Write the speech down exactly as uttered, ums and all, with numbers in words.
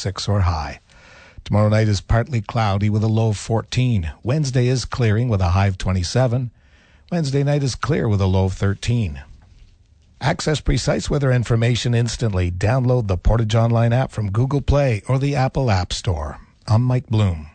six or high. Tomorrow night is partly cloudy with a low of fourteen. Wednesday is clearing with a high of twenty-seven. Wednesday night is clear with a low of thirteen. Access precise weather information instantly. Download the Portage Online app from Google Play or the Apple App Store. I'm Mike Bloom.